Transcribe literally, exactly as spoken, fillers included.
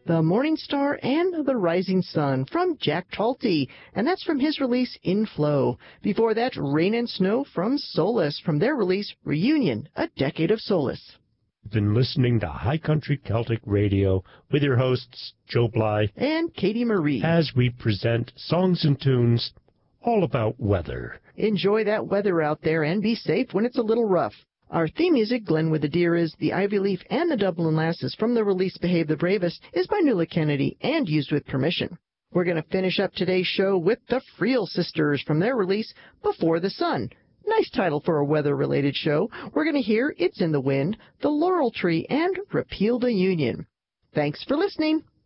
The Morning Star and the Rising Sun from Jack Talty, and that's from his release In Flow. Before that, Rain and Snow from Solace from their release Reunion, A Decade of Solace. You've been listening to High Country Celtic Radio with your hosts Joe Bly and Katie Marie as we present songs and tunes all about weather. Enjoy that weather out there and be safe when it's a little rough. Our theme music, Glen with the Deer is The Ivy Leaf and the Dublin Lasses from the release Behave the Bravest, is by Nuala Kennedy and used with permission. We're going to finish up today's show with the Friel Sisters from their release Before the Sun. Nice title for a weather-related show. We're going to hear It's in the Wind, The Laurel Tree, and Repeal the Union. Thanks for listening.